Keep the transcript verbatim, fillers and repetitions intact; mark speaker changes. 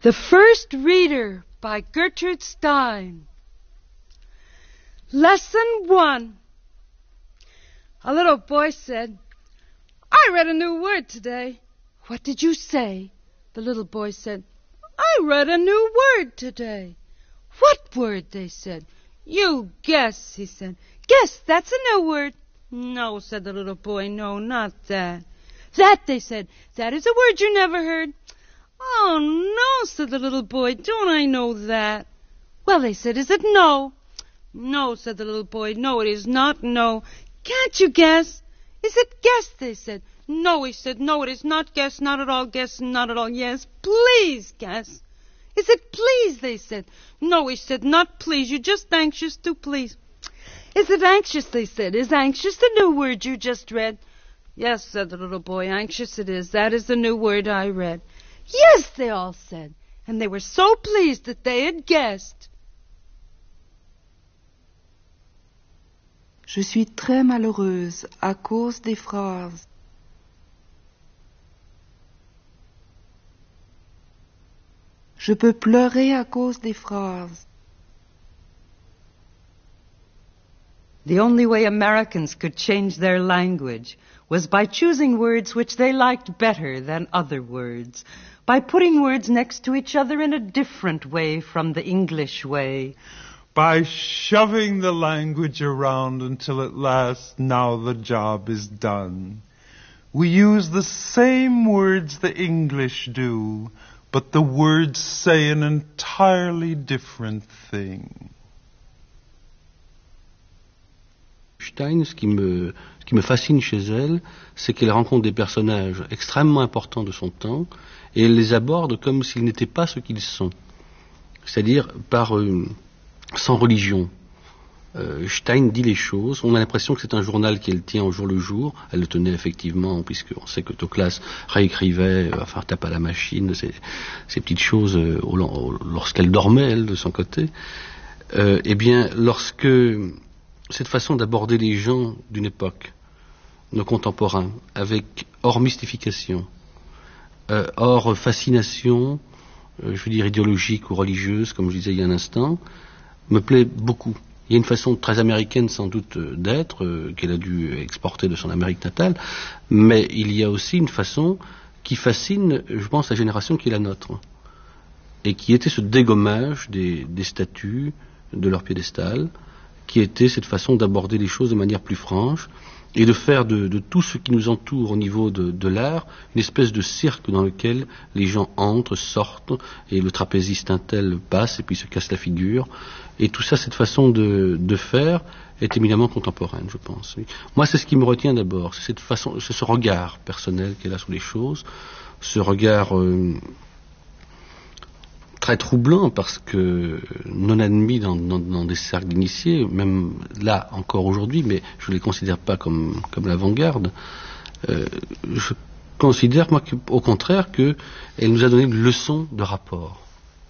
Speaker 1: The First Reader by Gertrude Stein. Lesson one. A little boy said, I read a new word today. What did you say? The little boy said, I read a new word today. What word? They said. You guess, he said. Guess, that's a new word. No, said the little boy, no, not that. That, they said, that is a word you never heard. Oh, no, said the little boy, don't I know that? Well, they said, is it no? No, said the little boy, no, it is not no. Can't you guess? Is it guess, they said. No, he said, no, it is not guess, not at all guess, not at all yes. Please guess. Is it please, they said. No, he said, not please, you're just anxious to please. Is it anxious, they said. Is anxious the new word you just read? Yes, said the little boy, anxious it is. That is the new word I read. Yes, they all said, and they were so pleased that they had guessed.
Speaker 2: Je suis très malheureuse à cause des phrases. Je peux pleurer à cause des phrases.
Speaker 3: The only way Americans could change their language was by choosing words which they liked better than other words, by putting words next to each other in a different way from the English way,
Speaker 4: by shoving the language around until at last now the job is done. We use the same words the English do, but the words say an entirely different thing.
Speaker 5: Stein, ce qui me, ce qui me fascine chez elle, c'est qu'elle rencontre des personnages extrêmement importants de son temps et elle les aborde comme s'ils n'étaient pas ce qu'ils sont. C'est-à-dire par, euh, sans religion. Euh, Stein dit les choses, on a l'impression que c'est un journal qu'elle tient au jour le jour. Elle le tenait effectivement, puisqu'on sait que Toklas réécrivait, euh, enfin tape à la machine, ces, ces petites choses euh, au, au, lorsqu'elle dormait, elle, de son côté. Euh, eh bien, lorsque cette façon d'aborder les gens d'une époque, nos contemporains, avec hors mystification, euh, hors fascination, euh, je veux dire idéologique ou religieuse, comme je disais il y a un instant, me plaît beaucoup. Il y a une façon très américaine sans doute d'être, euh, qu'elle a dû exporter de son Amérique natale, mais il y a aussi une façon qui fascine, je pense, la génération qui est la nôtre, et qui était ce dégommage des, des statues, de leur piédestal, qui était cette façon d'aborder les choses de manière plus franche et de faire de, de tout ce qui nous entoure au niveau de, de l'art une espèce de cirque dans lequel les gens entrent, sortent et le trapéziste un tel passe et puis se casse la figure. Et tout ça, cette façon de, de faire est éminemment contemporaine, je pense. Moi, c'est ce qui me retient d'abord, c'est cette façon, c'est ce regard personnel qu'elle a sur les choses, ce regard euh, très troublant parce que non admis dans, dans, dans des cercles d'initiés, même là encore aujourd'hui, mais je ne les considère pas comme, comme l'avant-garde. Euh, je considère, moi, au contraire, qu'elle nous a donné une leçon de rapport.